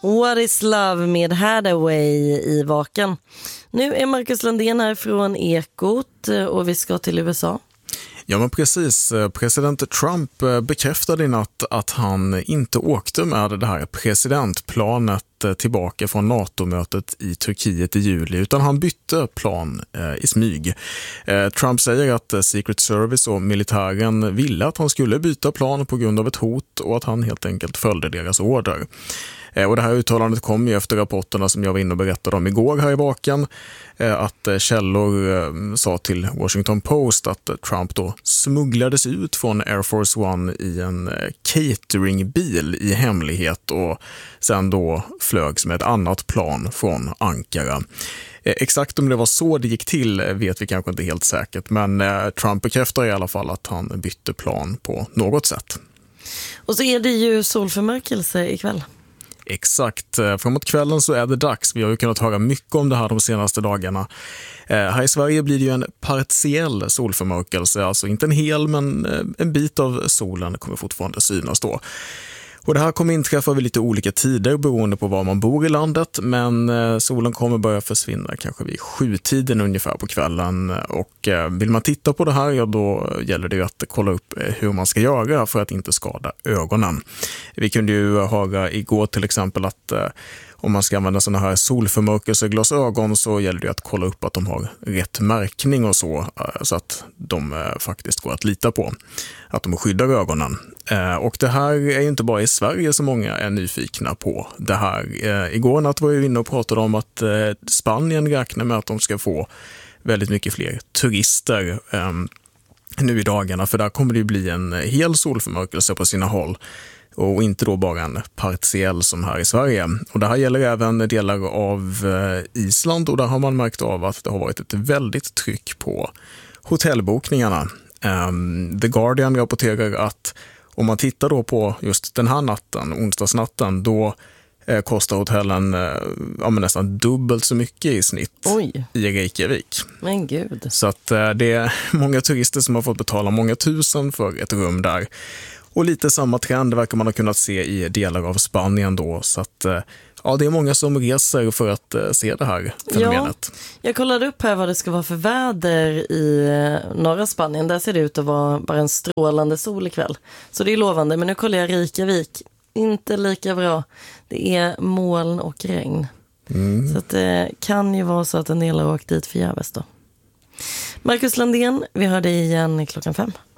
What is Love med Hathaway i Vaken. Nu är Marcus Landén här från Ekot och vi ska till USA. Ja, men precis. President Trump bekräftade i natt att han inte åkte med det här presidentplanet tillbaka från NATO-mötet i Turkiet i juli, utan han bytte plan i smyg. Trump säger att Secret Service och militären ville att han skulle byta plan på grund av ett hot och att han helt enkelt följde deras order. Och det här uttalandet kom ju efter rapporterna som jag var inne och berättade om igår här i Vaken, att källor sa till Washington Post att Trump då smugglades ut från Air Force One i en cateringbil i hemlighet och sen då flögs med ett annat plan från Ankara. Exakt om det var så det gick till vet vi kanske inte helt säkert, men Trump bekräftar i alla fall att han bytte plan på något sätt. Och så är det ju solförmörkelse ikväll. Exakt, framåt kvällen så är det dags. Vi har ju kunnat höra mycket om det här de senaste dagarna. Här i Sverige blir det ju en partiell solförmörkelse, alltså inte en hel men en bit av solen kommer fortfarande synas då. Och det här kommer inträffa vid lite olika tider beroende på var man bor i landet, men solen kommer börja försvinna kanske vid 7-tiden ungefär på kvällen, och vill man titta på det här, ja, då gäller det ju att kolla upp hur man ska göra för att inte skada ögonen. Vi kunde ju höra igår till exempel att om man ska använda såna här solförmörkelseglasögon så gäller det att kolla upp att de har rätt märkning och så att de faktiskt går att lita på, att de skyddar ögonen. Och det här är ju inte bara i Sverige som många är nyfikna på det här. Igår natt var jag inne och pratade om att Spanien räknar med att de ska få väldigt mycket fler turister nu i dagarna, för där kommer det ju bli en hel solförmörkelse på sina håll. Och inte då bara en partiell som här i Sverige. Och det här gäller även delar av Island, och där har man märkt av att det har varit ett väldigt tryck på hotellbokningarna. The Guardian rapporterar att om man tittar då på just den här natten, onsdagsnatten, då kostar hotellen nästan dubbelt så mycket i snitt. Oj. I Reykjavik. Men gud. Så att det är många turister som har fått betala många tusen för ett rum där. Och lite samma trend verkar man ha kunnat se i delar av Spanien då. Så att det är många som reser för att se det här fenomenet. Ja, jag kollade upp här vad det ska vara för väder i norra Spanien. Där ser det ut att vara bara en strålande sol ikväll. Så det är lovande, men nu kollar jag Reykjavik. Inte lika bra. Det är moln och regn. Så att det kan ju vara så att en del har åkt dit förgäves då. Marcus Landén, vi hör dig igen 5:00.